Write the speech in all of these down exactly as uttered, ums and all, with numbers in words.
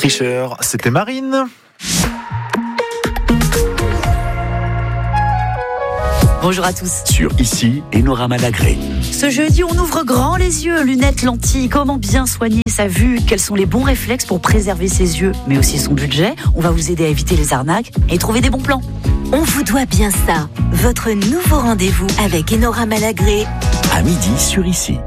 Tricheur, c'était Marine. Bonjour à tous. Sur Ici, Enora Malagré. Ce jeudi, on ouvre grand les yeux, lunettes, lentilles. Comment bien soigner sa vue? Quels sont les bons réflexes pour préserver ses yeux, mais aussi son budget? On va vous aider à éviter les arnaques et trouver des bons plans. On vous doit bien ça. Votre nouveau rendez-vous avec Enora Malagré. À midi sur Ici.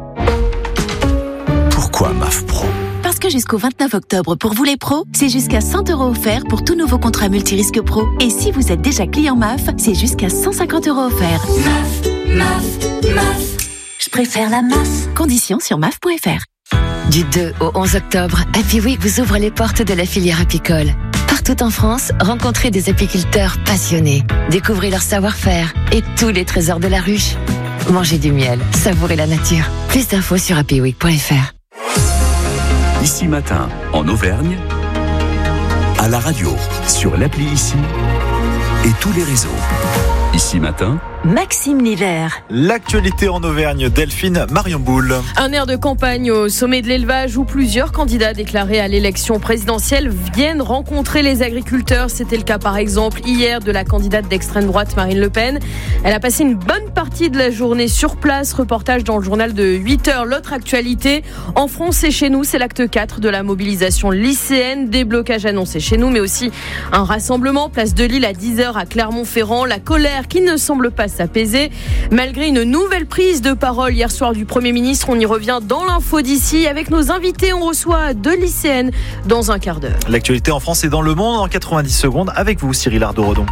Pourquoi M A F Pro? Parce que jusqu'au vingt-neuf octobre, pour vous les pros, c'est jusqu'à cent euros offerts pour tout nouveau contrat multirisque pro. Et si vous êtes déjà client M A F, c'est jusqu'à cent cinquante euros offerts. M A F, M A F, M A F. Je préfère la M A F. Conditions sur M A F point F R. Du deux au onze octobre, Happy Week vous ouvre les portes de la filière apicole. Partout en France, rencontrez des apiculteurs passionnés. Découvrez leur savoir-faire et tous les trésors de la ruche. Mangez du miel, savourez la nature. Plus d'infos sur happy week point F R. Ici Matin, en Auvergne, à la radio, sur l'appli Ici et tous les réseaux. Ici Matin, Maxime L'Hiver. L'actualité en Auvergne, Delphine Marion Boule. Un air de campagne au sommet de l'élevage où plusieurs candidats déclarés à l'élection présidentielle viennent rencontrer les agriculteurs. C'était le cas par exemple hier de la candidate d'extrême droite Marine Le Pen. Elle a passé une bonne partie de la journée sur place. Reportage dans le journal de huit heures. L'autre actualité, en France et chez nous, c'est l'acte quatre de la mobilisation lycéenne. Des blocages annoncés chez nous, mais aussi un rassemblement place de Lille à dix heures à Clermont-Ferrand. La colère qui ne semble pas s'apaiser. Malgré une nouvelle prise de parole hier soir du Premier ministre, on y revient dans l'info d'ici. Avec nos invités, on reçoit deux lycéennes dans un quart d'heure. L'actualité en France et dans le monde en quatre-vingt-dix secondes avec vous, Cyril Ardo-Redon.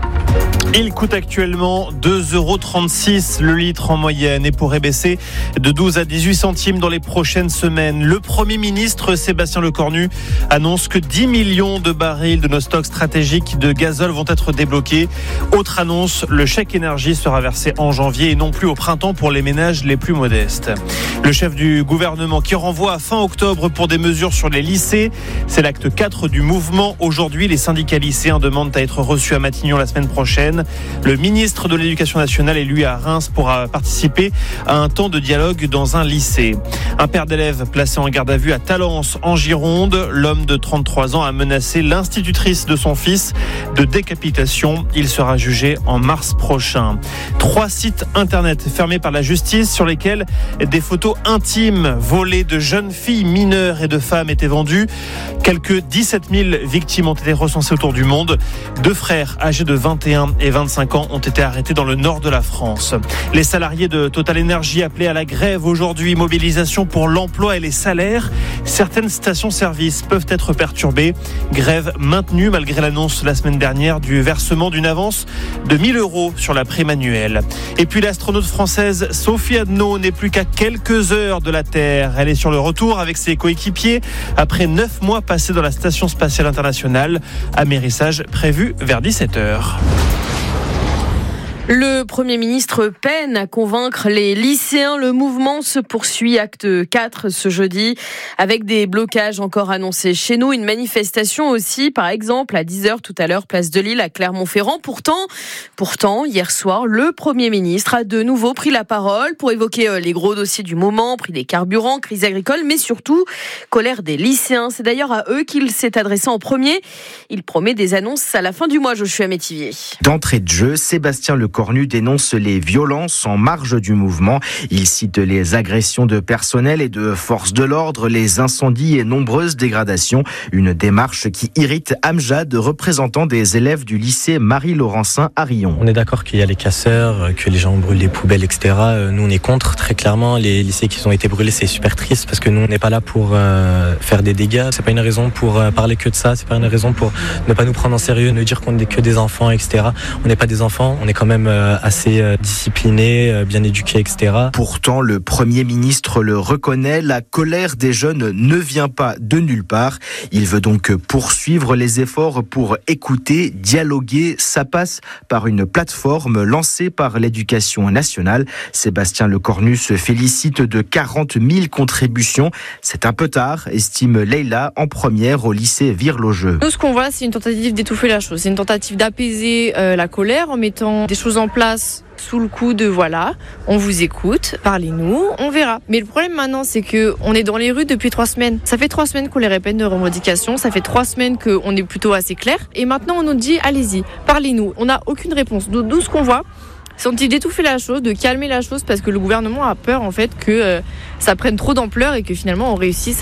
Il coûte actuellement deux euros trente-six le litre en moyenne et pourrait baisser de douze à dix-huit centimes dans les prochaines semaines. Le Premier ministre Sébastien Lecornu annonce que dix millions de barils de nos stocks stratégiques de gazole vont être débloqués. Autre annonce, le chèque énergie sera versé en janvier et non plus au printemps pour les ménages les plus modestes. Le chef du gouvernement qui renvoie à fin octobre pour des mesures sur les lycées. C'est l'acte quatre du mouvement. Aujourd'hui, les syndicats lycéens demandent à être reçus à Matignon la semaine prochaine. Le ministre de l'Éducation nationale est lui à Reims pour participer à un temps de dialogue dans un lycée. Un père d'élèves placé en garde à vue à Talence en Gironde. L'homme de trente-trois ans a menacé l'institutrice de son fils de décapitation. Il sera jugé en mars prochain. Trois sites internet fermés par la justice sur lesquels des photos intimes volées de jeunes filles mineures et de femmes étaient vendues. Quelques dix-sept mille victimes ont été recensées autour du monde. Deux frères âgés de vingt et un et vingt-cinq ans ont été arrêtés dans le nord de la France. Les salariés de Total Energy appelés à la grève aujourd'hui. Mobilisation pour l'emploi et les salaires. Certaines stations-service peuvent être perturbées. Grève maintenue malgré l'annonce la semaine dernière du versement d'une avance de mille euros sur la prime annuelle. Et puis l'astronaute française Sophie Adno n'est plus qu'à quelques heures de la Terre. Elle est sur le retour avec ses coéquipiers après neuf mois passés dans la Station Spatiale Internationale. Amérissage prévu vers dix-sept heures. Le Premier ministre peine à convaincre les lycéens. Le mouvement se poursuit, acte quatre ce jeudi, avec des blocages encore annoncés chez nous. Une manifestation aussi, par exemple, à dix heures tout à l'heure, place de Lille à Clermont-Ferrand. Pourtant, pourtant, hier soir, le Premier ministre a de nouveau pris la parole pour évoquer les gros dossiers du moment, prix des carburants, crise agricole, mais surtout colère des lycéens. C'est d'ailleurs à eux qu'il s'est adressé en premier. Il promet des annonces à la fin du mois, Joshua Métivier. D'entrée de jeu, Sébastien Lecornu dénonce les violences en marge du mouvement. Il cite les agressions de personnel et de forces de l'ordre, les incendies et nombreuses dégradations. Une démarche qui irrite Amjad, représentant des élèves du lycée Marie-Laurencin à Rion. On est d'accord qu'il y a les casseurs, que les gens brûlent les poubelles, et cetera. Nous, on est contre, très clairement. Les lycées qui ont été brûlés, c'est super triste parce que nous, on n'est pas là pour euh, faire des dégâts. C'est pas une raison pour euh, parler que de ça. C'est pas une raison pour ne pas nous prendre en sérieux, ne dire qu'on n'est que des enfants, et cetera. On n'est pas des enfants, on est quand même assez discipliné, bien éduqué, et cetera. Pourtant, le Premier ministre le reconnaît, la colère des jeunes ne vient pas de nulle part. Il veut donc poursuivre les efforts pour écouter, dialoguer. Ça passe par une plateforme lancée par l'Éducation nationale. Sébastien Lecornu se félicite de quarante mille contributions. C'est un peu tard, estime Leïla, en première au lycée Vire-Logeux. Nous, ce qu'on voit, c'est une tentative d'étouffer la chose. C'est une tentative d'apaiser euh, la colère en mettant des choses choses en place sous le coup de voilà, on vous écoute, parlez-nous, on verra. Mais le problème maintenant, c'est que on est dans les rues depuis trois semaines. Ça fait trois semaines qu'on les répète nos revendications, ça fait trois semaines qu'on est plutôt assez clair. Et maintenant, on nous dit, allez-y, parlez-nous. On n'a aucune réponse. D'où ce qu'on voit, c'est d'étouffer la chose, de calmer la chose, parce que le gouvernement a peur en fait que euh, ça prenne trop d'ampleur et que finalement on réussisse